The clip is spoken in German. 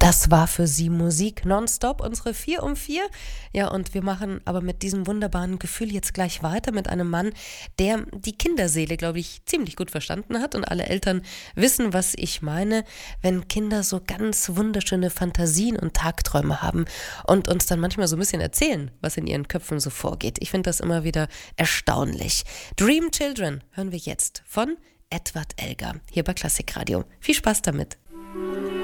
Das war für Sie Musik nonstop, unsere 4 um 4. Ja, und wir machen aber mit diesem wunderbaren Gefühl jetzt gleich weiter mit einem Mann, der die Kinderseele, glaube ich, ziemlich gut verstanden hat. Und alle Eltern wissen, was ich meine, wenn Kinder so ganz wunderschöne Fantasien und Tagträume haben und uns dann manchmal so ein bisschen erzählen, was in ihren Köpfen so vorgeht. Ich finde das immer wieder erstaunlich. Dream Children hören wir jetzt von Edward Elgar hier bei Klassikradio. Viel Spaß damit.